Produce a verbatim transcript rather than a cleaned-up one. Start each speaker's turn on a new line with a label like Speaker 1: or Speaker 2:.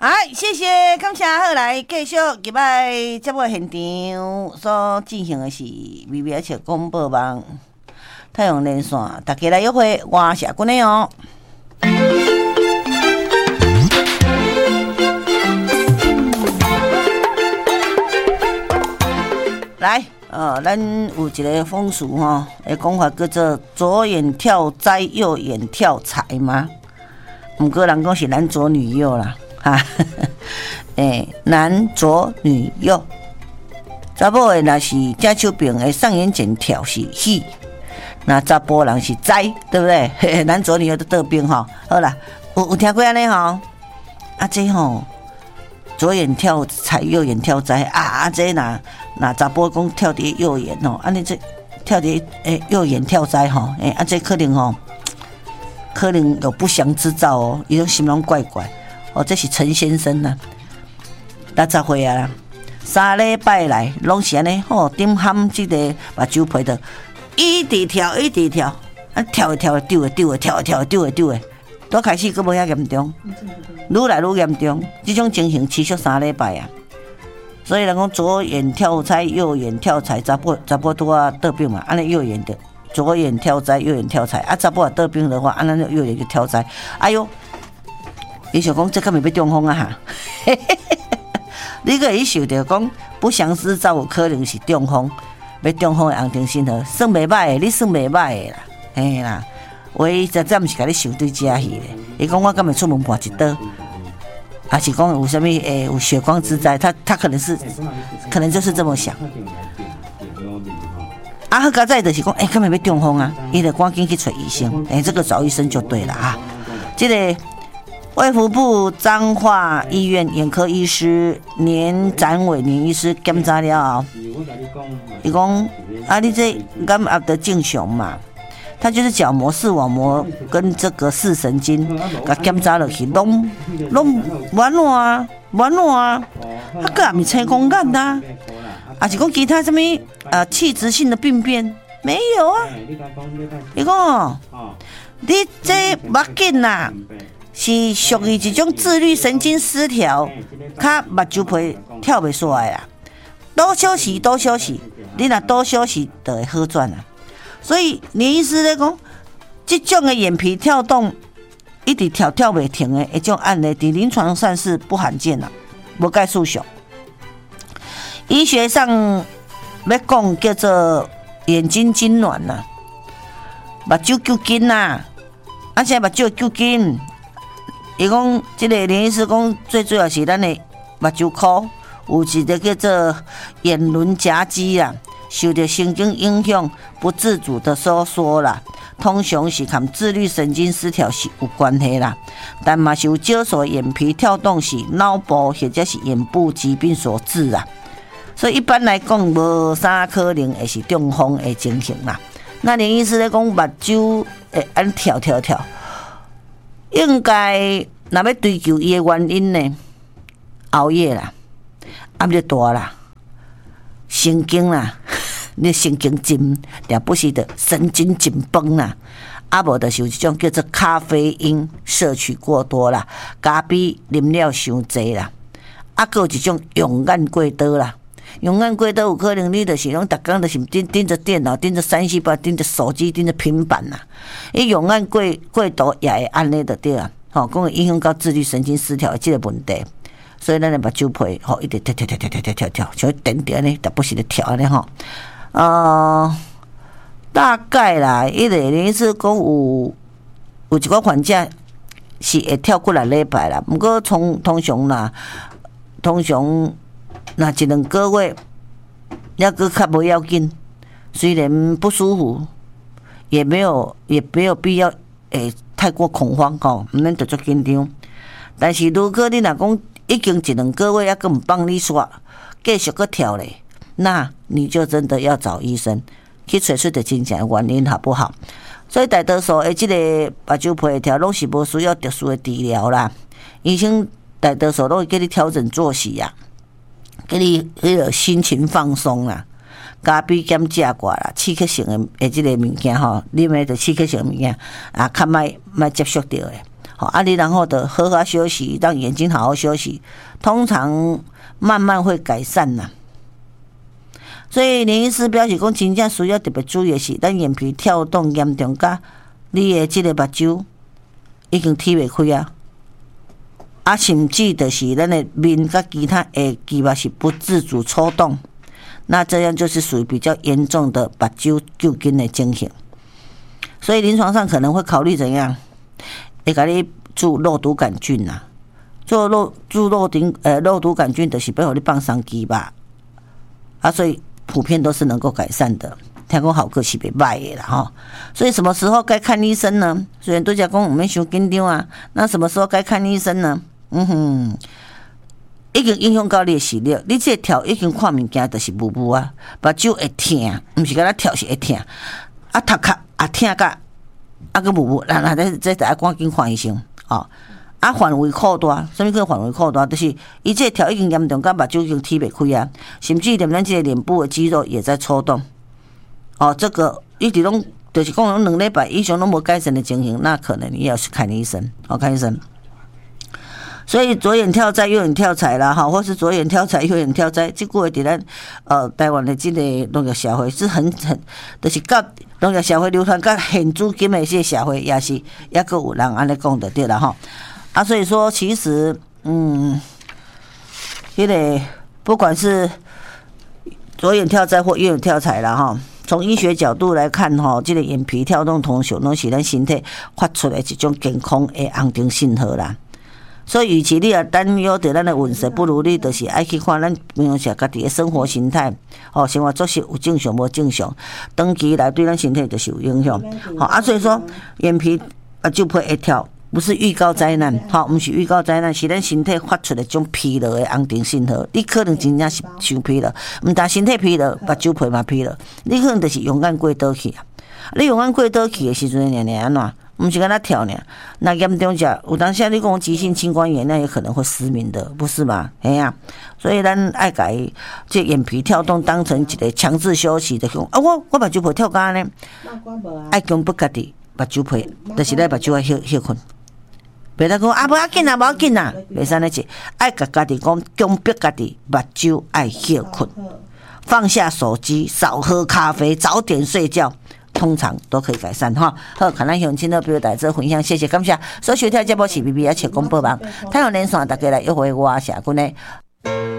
Speaker 1: 哎，谢谢，感谢，好来继续今摆节目现场所进行的是微微笑广播网太阳连线，大家来约会，我是阿君的哦。来，呃，咱有一个风俗吼，诶，讲法叫做左眼跳灾，右眼跳财嘛。毋过人讲是男左女右啦。哈，诶，男左女右，查某的若是正手柄的上眼睑跳是喜，那查甫人是灾，对不对？嘿嘿，男左女右的得病吼。好啦，有有听过安尼吼？啊，这吼左眼跳财，右眼跳灾啊！啊，这若若查甫讲跳伫右眼吼，安尼这跳伫诶右眼跳灾吼，诶啊，这可能吼，可能有不祥之兆哦，伊种心拢怪怪。哦，这是陈先生呐，六十岁啊啦，三礼拜来拢是安尼，吼，顶含即个目睭皮的，一直跳一直跳，啊跳诶跳诶丢诶丢诶跳诶跳诶丢诶丢诶，都开始佫无遐严重，愈来愈严重，即种情形持续三礼拜啊。所以人讲左眼跳财，右眼跳财，查甫查甫拄啊得病嘛，安尼右眼的左眼跳灾，右眼跳财，啊查甫啊得病的话，安尼右眼就跳灾，哎哟。伊想讲，这敢会要中风啊哈！你个伊想着讲不祥之兆，有可能是中风，要中风的红定心河，算袂歹的，你算袂歹的啦，嘿啦，喂，真真毋是甲你想对家去咧。伊讲我敢会出门跋一刀，还是讲有啥物诶有血光之灾？他他可能是，可能就是这么想。啊，好，加再就是讲，诶、欸，敢会要中风啊？伊得赶紧去找医生，诶、欸，这个找医生就对了啊。这个。卫福部彰化医院眼科医师年展伟年医师检查了后，伊讲啊，你这感觉得正常嘛？他就是角膜、视网膜跟这个视神经，甲检查落去，拢拢完了啊，完了啊，啊个也毋是青光眼呐，啊是讲其他什么呃器质性的病变没有啊？伊讲哦，你这目镜呐。是属于一种自律神经失调，较目睭皮跳袂出来啦。多休息，多休息，你若多休息，就会好转啦。所以，年医师咧讲，这种的眼皮跳动一直跳跳袂停的，一种案例，伫临床上是不罕见啦，无介数俗。医学上要讲叫做眼睛痉挛啦，目睭揪筋啦，啊，现在目睭揪筋。伊讲，即个林医师讲，最主要是咱的目睭箍有一个叫做眼轮匝肌啦，受到神经影响，不自主的收缩啦，通常是和自律神经失调是有关系啦。但嘛是有少数眼皮跳动是脑部或者是眼部疾病所致啦。所以一般来讲，无啥可能会是中风的情形啦。那林医师咧讲，目睭会安跳跳跳。应该若要追求伊的原因呢，熬夜啦，压力大啦，神经啦，你神经紧，了不是的神经紧绷啦，啊无就是有一种叫做咖啡因摄取过多啦，咖啡啉了伤济啦，啊，还有一种用眼过多啦。用眼过多有可能你就是拢逐工就是盯盯着电脑、盯着三 C 吧、盯着手机、盯着平板呐。伊用眼过过度也会安尼就对啊，吼，讲会影响到自律神经失调的这个问题。所以咱的目睭皮吼一直跳跳跳跳跳跳跳跳，像点点呢，但不是咧跳安尼吼。呃，大概啦，伊个意思讲有有一个患者是会跳过来礼拜啦，不过通通常啦，通常。那一两个月，那个较不要紧，虽然不舒服，也没有也没有必要诶太过恐慌吼，唔免着足紧张。但是如果你若讲已经一两个月，还佫唔帮你刷，继续佫跳咧，那你就真的要找医生去找出的真正原因好不好？所以大多数诶，即个目睭皮跳拢是无需要特殊的治疗啦，医生大多数都会给你调整作息呀、啊。给你迄个心情放松啦，咖啡减食过啦，刺激性的诶，即个物件吼，啉诶着刺激性物件啊，较莫莫接触到诶， 好，啊，你然后的好好休息，让眼睛好好休息，通常慢慢会改善呐。所以林医师表示讲，真正需要特别注意的是，咱眼皮跳动严重，甲你的这个目睭已经踢袂开啊，啊，甚至就是咱的面甲其他的肌肉是不自主抽动，那这样就是属于比较严重的目睭究竟的情形。所以临床上可能会考虑怎样，会给你注肉毒杆菌呐、啊，做肉注肉毒呃肉毒杆菌就是要互你放松肌吧，啊，所以。普遍都是能够改善的，听讲效果是袂歹的啦哈。所以什么时候该看医生呢？虽然都讲讲我们伤紧张啊，那什么时候该看医生呢？嗯哼，已经影响到你的视力，你这跳已经看物件就是雾雾啊，目睭会痛，毋是敢若跳是会痛，啊头壳也痛甲啊个雾雾，那那这这得赶紧看医生哦。啊，范围扩大，什么叫范围扩大？就是伊这条已经严重，甲目睭已经踢袂开啊，甚至连咱这个脸部的肌肉也在抽动。哦，这个一直拢就是讲两礼拜以上拢无改善的情形，那可能你要去看医生，哦，看医生。所以左眼跳灾，右眼跳财啦，哈，或是左眼跳财，右眼跳灾，这个伫咱呃台湾的这个农业社会是很很，就是甲农业社会流传甲现资金的这个社会，也是也个有人安尼讲就对啦，哈。啊，所以说其实，嗯，迄个不管是左眼跳灾或右眼跳财啦，哈，从医学角度来看，哈，这个眼皮跳动通常拢是咱身体发出的一种健康的安定信号啦。所以，与其你也担忧着咱的运势，不如你就是爱去看咱平常家己的生活形态，哦，生活作息有正常无正常，长期来对咱身体就是有影响。好啊，所以说眼皮啊就会会跳。不是预告灾难，好，不是预告灾难，是咱身体发出的种疲劳的安定信号。你可能真正是伤疲劳，唔但身体疲劳，目睭皮嘛疲劳，你可能就是勇敢过倒去啊！你勇敢过倒去的时阵，年年安怎？唔是跟他跳呢？那严重者，有当下你讲急性青光眼，那也可能会失明的，不是吗？哎呀、啊，所以咱爱改这眼皮跳动当成一个强制休息的讲啊，我我目睭皮跳干呢，爱强迫家己目睭皮，就是咧目睭爱休休困。袂当讲啊，无要紧啊，无要紧啊，袂使安尼做，爱甲家己讲，强迫家己目睭爱休困，放下手机，少喝咖啡，早点睡觉，通常都可以改善哈。好，看咱乡亲的表达这分享，谢谢感谢。所收听节目是 B B 而且广播网，太阳连线大家来约会我社群的。